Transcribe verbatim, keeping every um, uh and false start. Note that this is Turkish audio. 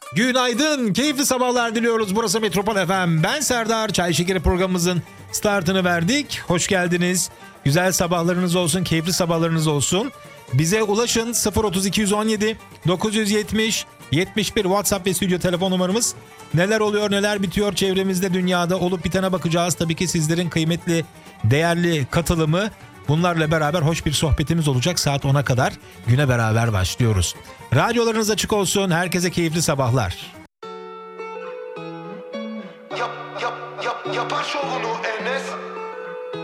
Günaydın, keyifli sabahlar diliyoruz. Burası Metropol F M. Ben Serdar. Çay Şekeri programımızın startını verdik. Hoş geldiniz. Güzel sabahlarınız olsun, keyifli sabahlarınız olsun. Bize ulaşın sıfır otuz iki on yedi dokuz yüz yetmiş yetmiş bir WhatsApp ve stüdyo telefon numaramız. Neler oluyor, neler bitiyor çevremizde, dünyada olup bitene bakacağız. Tabii ki sizlerin kıymetli, değerli katılımı. Bunlarla beraber hoş bir sohbetimiz olacak saat ona kadar. Güne beraber başlıyoruz. Radyolarınız açık olsun. Herkese keyifli sabahlar.